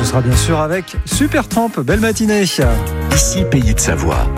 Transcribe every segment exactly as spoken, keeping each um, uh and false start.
sera bien sûr avec Supertramp. Belle matinée. Ici Pays de Savoie.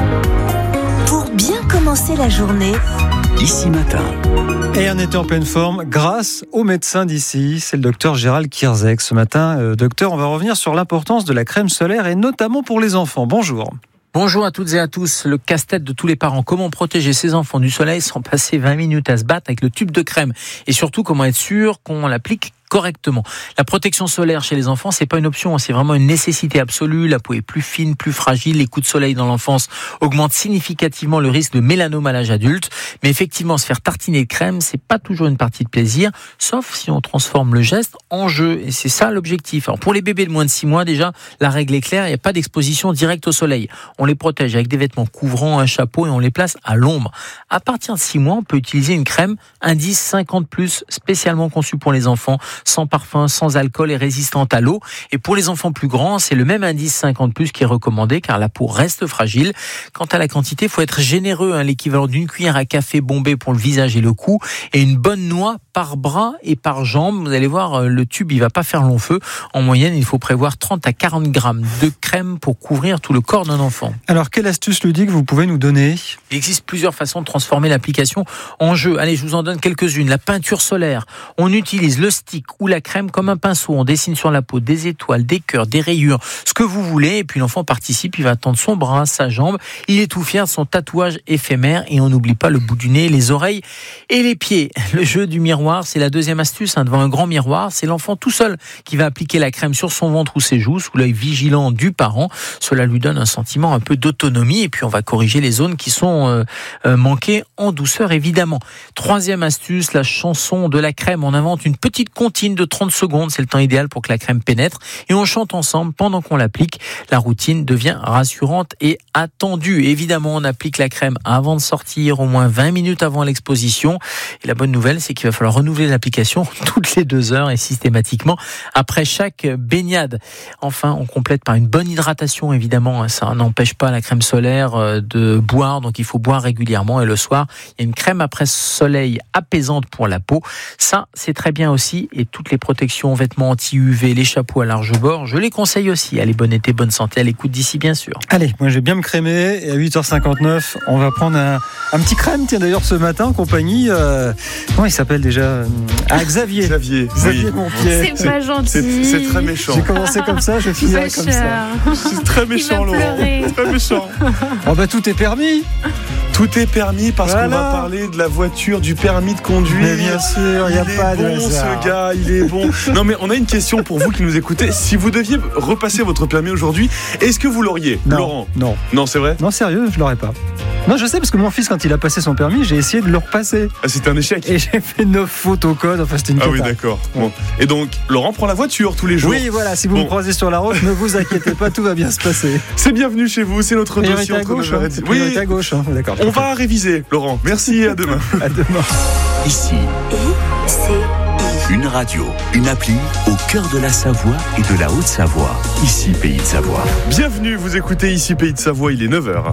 Pour bien commencer la journée. Ici Matin. Et on était en pleine forme grâce au médecin d'ici, c'est le docteur Gérald Kierzek. Ce matin, euh, docteur, on va revenir sur l'importance de la crème solaire et notamment pour les enfants. Bonjour. Bonjour à toutes et à tous. Le casse-tête de tous les parents. Comment protéger ses enfants du soleil sans passer vingt minutes à se battre avec le tube de crème? Et surtout, comment être sûr qu'on l'applique correctement. La protection solaire chez les enfants, c'est pas une option, c'est vraiment une nécessité absolue. La peau est plus fine, plus fragile. Les coups de soleil dans l'enfance augmentent significativement le risque de mélanome à l'âge adulte. Mais effectivement, se faire tartiner de crème, c'est pas toujours une partie de plaisir, sauf si on transforme le geste en jeu. Et c'est ça l'objectif. Alors pour les bébés de moins de six mois, déjà, la règle est claire, il n'y a pas d'exposition directe au soleil. On les protège avec des vêtements couvrants, un chapeau et on les place à l'ombre. À partir de six mois, on peut utiliser une crème indice cinquante plus, spécialement conçue pour les enfants, sans parfum, sans alcool et résistante à l'eau. Et pour les enfants plus grands, c'est le même indice cinquante plus qui est recommandé car la peau reste fragile. Quant à la quantité, il faut être généreux, hein, l'équivalent d'une cuillère à café bombée pour le visage et le cou et une bonne noix par bras et par jambe. Vous allez voir, le tube, il va pas faire long feu. En moyenne, il faut prévoir trente à quarante grammes de crème pour couvrir tout le corps d'un enfant. Alors, quelle astuce ludique vous pouvez nous donner? Il existe plusieurs façons de transformer l'application en jeu. Allez, je vous en donne quelques-unes. La peinture solaire. On utilise le stick ou la crème comme un pinceau. On dessine sur la peau des étoiles, des cœurs, des rayures, ce que vous voulez. Et puis l'enfant participe, il va tendre son bras, sa jambe. Il est tout fier de son tatouage éphémère. Et on n'oublie pas le bout du nez, les oreilles et les pieds. Le jeu du miroir, c'est la deuxième astuce. Hein, devant un grand miroir, c'est l'enfant tout seul qui va appliquer la crème sur son ventre ou ses joues, sous l'œil vigilant du parent. Cela lui donne un sentiment un peu d'autonomie. Et puis on va corriger les zones qui sont euh, euh, manquées en douceur, évidemment. Troisième astuce, la chanson de la crème. On invente une petite comptine de trente secondes, c'est le temps idéal pour que la crème pénètre et on chante ensemble pendant qu'on l'applique. La routine devient rassurante et attendue. Évidemment, on applique la crème avant de sortir, au moins vingt minutes avant l'exposition. Et la bonne nouvelle, c'est qu'il va falloir renouveler l'application toutes les deux heures et systématiquement après chaque baignade. Enfin, on complète par une bonne hydratation, évidemment. Ça n'empêche pas la crème solaire de boire, donc il faut boire régulièrement. Et le soir, il y a une crème après soleil apaisante pour la peau. Ça, c'est très bien aussi. Et toutes les protections, vêtements anti-U V, les chapeaux à large bord, je les conseille aussi. Allez, bon été, bonne santé à l'écoute d'ici, bien sûr. Allez, moi je vais bien me crémer et à huit heures cinquante-neuf, on va prendre un, un petit crème. Tiens, d'ailleurs, ce matin, en compagnie, euh, comment il s'appelle déjà? Ah, Xavier. Xavier, Xavier oui. Montpied. C'est pas gentil. C'est, c'est très méchant. J'ai commencé comme ça, je finirai comme ça. C'est très méchant, Laurent. Très méchant. Oh bah tout est permis. Tout est permis parce voilà. qu'on va parler de la voiture, du permis de conduire. Mais bien sûr, il n'y a il pas est de bon, hasard. ce gars, il est bon. Non mais on a une question pour vous qui nous écoutez. Si vous deviez repasser votre permis aujourd'hui, est-ce que vous l'auriez, non, Laurent? Non. Non, c'est vrai? Non, sérieux, je l'aurais pas. Non, je sais, parce que mon fils, quand il a passé son permis, j'ai essayé de le repasser. Ah, c'était un échec. Et j'ai fait neuf fautes au code, enfin c'était une Ah cata. oui, d'accord. Ouais. Bon. Et donc, Laurent prend la voiture tous les jours. Oui, voilà, si vous bon. me croisez sur la route, ne vous inquiétez pas, tout va bien se passer. C'est bienvenu chez vous, c'est notre dossier à entre gauche, neuf heures hein, et dix. c'est Oui, à gauche, hein. D'accord. On va réviser, Laurent. Merci, à demain. À demain. Ici, Et c'est une radio, une appli au cœur de la Savoie et de la Haute-Savoie. Ici Pays de Savoie. Bienvenue, vous écoutez ici Pays de Savoie, il est neuf heures.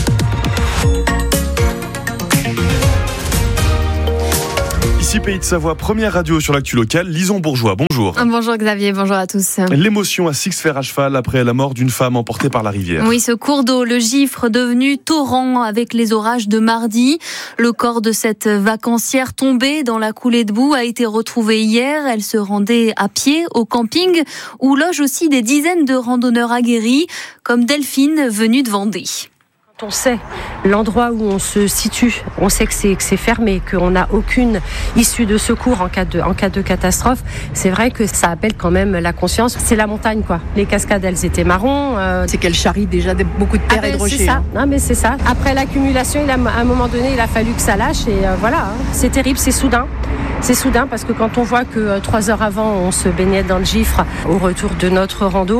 Ici Pays de Savoie, première radio sur l'actu locale, Lison Bourgeois, bonjour. Bonjour Xavier, bonjour à tous. L'émotion à Six-Fer à cheval après la mort d'une femme emportée par la rivière. Oui, ce cours d'eau, le Gifre, devenu torrent avec les orages de mardi. Le corps de cette vacancière tombée dans la coulée de boue a été retrouvé hier. Elle se rendait à pied au camping où logent aussi des dizaines de randonneurs aguerris, comme Delphine venue de Vendée. On sait l'endroit où on se situe, on sait que c'est, que c'est fermé, qu'on n'a aucune issue de secours en cas de, en cas de catastrophe. C'est vrai que ça appelle quand même la conscience. C'est la montagne, quoi. Les cascades, elles étaient marron. Euh... C'est qu'elle charrie déjà des, beaucoup de terre ah ben, et de rochers. C'est ça. Hein. Non, mais c'est ça. Après l'accumulation, il a, à un moment donné, il a fallu que ça lâche et euh, voilà. Hein. C'est terrible, c'est soudain. C'est soudain parce que quand on voit que euh, trois heures avant, on se baignait dans le Gifre au retour de notre rando,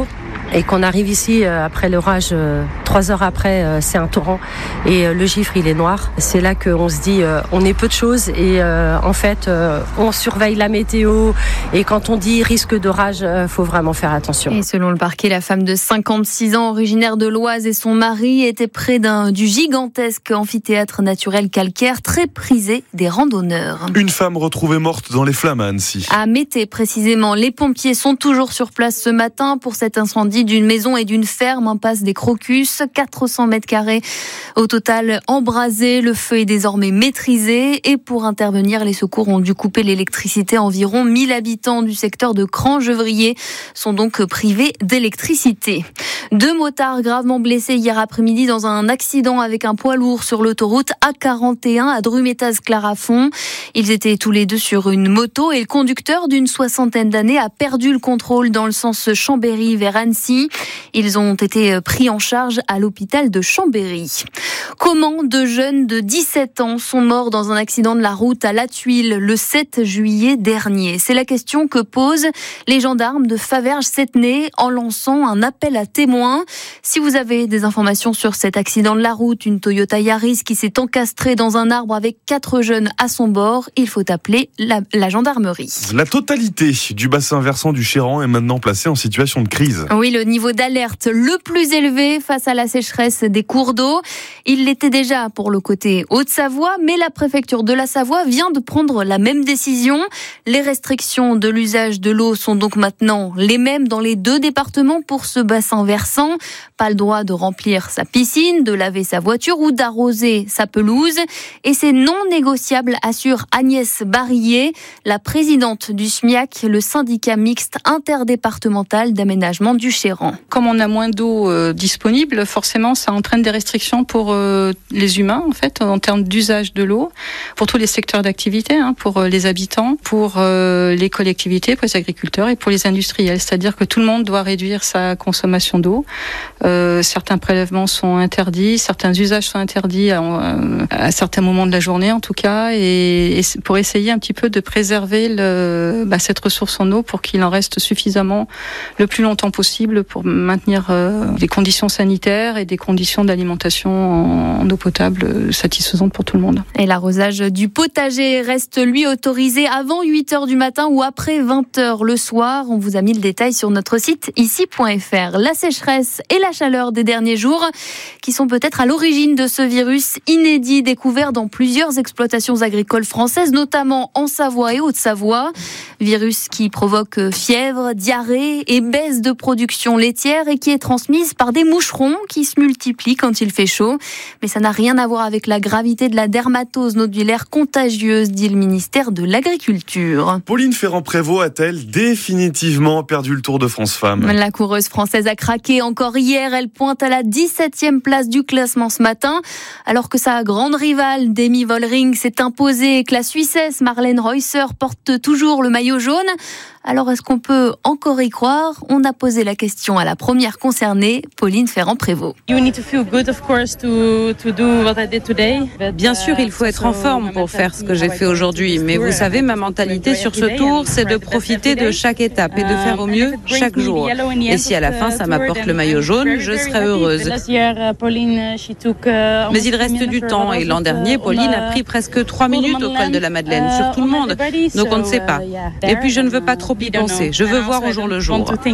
et qu'on arrive ici euh, après l'orage, euh, trois heures après, euh, c'est un torrent et euh, le gifre il est noir. C'est là qu'on se dit euh, on est peu de choses et euh, en fait euh, on surveille la météo et quand on dit risque d'orage, euh, faut vraiment faire attention. Et selon le parquet, la femme de cinquante-six ans, originaire de l'Oise, et son mari étaient près d'un, du gigantesque amphithéâtre naturel calcaire très prisé des randonneurs. Une femme retrouvée morte dans les flammes à Annecy. À Mété précisément, les pompiers sont toujours sur place ce matin pour cet incendie d'une maison et d'une ferme, impasse des Crocus, quatre cents mètres carrés au total embrasés. Le feu est désormais maîtrisé et pour intervenir, les secours ont dû couper l'électricité. Environ mille habitants du secteur de Cran-Gevrier sont donc privés d'électricité. Deux motards gravement blessés hier après-midi dans un accident avec un poids lourd sur l'autoroute A quarante et un à Drumétaz-Clarafond. Ils étaient tous les deux sur une moto et le conducteur d'une soixantaine d'années a perdu le contrôle dans le sens Chambéry vers Annecy. Ils ont été pris en charge à l'hôpital de Chambéry. Comment deux jeunes de dix-sept ans sont morts dans un accident de la route à La Tuile le sept juillet dernier? C'est la question que posent les gendarmes de Faverges-Settenay en lançant un appel à témoins. Si vous avez des informations sur cet accident de la route, une Toyota Yaris qui s'est encastrée dans un arbre avec quatre jeunes à son bord, il faut appeler la, la gendarmerie. La totalité du bassin versant du Chéran est maintenant placée en situation de crise. Oui, le niveau d'alerte le plus élevé face à la sécheresse des cours d'eau. Il l'était déjà pour le côté Haute-Savoie, mais la préfecture de la Savoie vient de prendre la même décision. Les restrictions de l'usage de l'eau sont donc maintenant les mêmes dans les deux départements pour ce bassin versant. Pas le droit de remplir sa piscine, de laver sa voiture ou d'arroser sa pelouse. Et c'est non négociable, assure Agnès Barillet, la présidente du SMIAC, le syndicat mixte interdépartemental d'aménagement du Chéran. Comme on a moins d'eau euh, disponible, forcément ça entraîne des restrictions pour euh, les humains en fait, en termes d'usage de l'eau, pour tous les secteurs d'activité, hein, pour euh, les habitants, pour euh, les collectivités, pour les agriculteurs et pour les industriels. C'est-à-dire que tout le monde doit réduire sa consommation d'eau. Euh, certains prélèvements sont interdits, certains usages sont interdits à, à certains moments de la journée en tout cas, et, et pour essayer un petit peu de préserver le, bah, cette ressource en eau pour qu'il en reste suffisamment le plus longtemps possible pour maintenir euh, des conditions sanitaires et des conditions d'alimentation en, en eau potable satisfaisantes pour tout le monde. Et l'arrosage du potager reste lui autorisé avant huit heures du matin ou après vingt heures le soir. On vous a mis le détail sur notre site ici point f r. La sécheresse et la chaleur des derniers jours qui sont peut-être à l'origine de ce virus inédit découvert dans plusieurs exploitations agricoles françaises, notamment en Savoie et Haute-Savoie. Virus qui provoque fièvre, diarrhée et baisse de production laitière et qui est transmise par des moucherons qui se multiplient quand il fait chaud. Mais ça n'a rien à voir avec la gravité de la dermatose nodulaire contagieuse, dit le ministère de l'Agriculture. Pauline Ferrand-Prévot a-t-elle définitivement perdu le Tour de France Femmes? La coureuse française a craqué encore hier. Elle pointe à la dix-septième place du classement ce matin, alors que sa grande rivale, Demi Vollering, s'est imposée et que la Suissesse, Marlène Reusser, porte toujours le maillot jaune. Alors, est-ce qu'on peut encore y croire? On a posé la question à la première concernée, Pauline Ferrand-Prévot. Bien sûr, il faut être en forme pour faire ce que j'ai fait aujourd'hui. Mais vous savez, ma mentalité sur ce tour, c'est de profiter de chaque étape et de faire au mieux chaque jour. Et si à la fin, ça m'apporte le maillot jaune, je serai heureuse. Mais il reste du temps. Et l'an dernier, Pauline a pris presque trois minutes au col de la Madeleine, sur tout le monde. Donc on ne sait pas. Et puis je ne veux pas trop y penser. Je veux voir au jour le jour.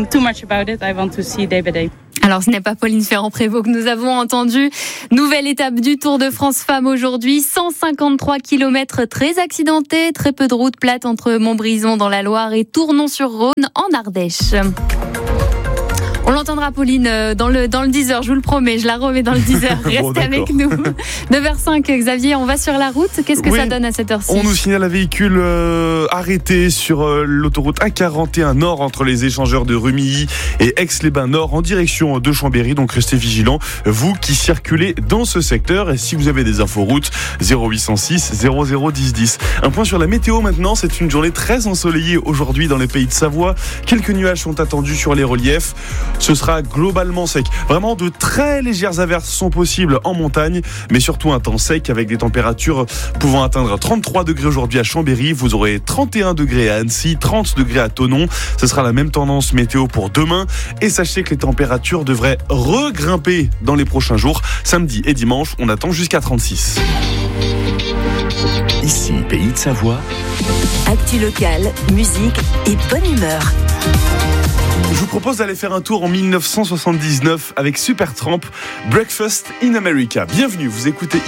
Alors, ce n'est pas Pauline Ferrand-Prévot que nous avons entendu. Nouvelle étape du Tour de France Femmes aujourd'hui. cent cinquante-trois kilomètres très accidentés. Très peu de routes plates entre Montbrison dans la Loire et Tournon-sur-Rhône en Ardèche. On l'entendra, Pauline, dans le, dans le dix heures, je vous le promets, je la remets dans le dix heures. Restez bon, avec nous. neuf heures cinq, Xavier, on va sur la route. Qu'est-ce que oui, ça donne à cette heure-ci? On nous signale un véhicule euh, arrêté sur euh, l'autoroute A quarante et un Nord entre les échangeurs de Rumilly et Aix-les-Bains Nord en direction de Chambéry. Donc restez vigilants, vous qui circulez dans ce secteur. Et si vous avez des infos routes, zéro huit cent six zéro zéro dix dix. Un point sur la météo maintenant. C'est une journée très ensoleillée aujourd'hui dans les pays de Savoie. Quelques nuages sont attendus sur les reliefs. ce sera globalement sec. Vraiment de très légères averses sont possibles en montagne, mais surtout un temps sec avec des températures pouvant atteindre trente-trois degrés aujourd'hui à Chambéry. Vous aurez trente et un degrés à Annecy, trente degrés à Thonon. Ce sera la même tendance météo pour demain. Et sachez que les températures devraient regrimper dans les prochains jours. Samedi et dimanche, on attend jusqu'à trente-six. Ici, Pays de Savoie. Actu locale, musique et bonne humeur. Je vous propose d'aller faire un tour en dix-neuf cent soixante-dix-neuf avec Supertramp, Breakfast in America. Bienvenue, vous écoutez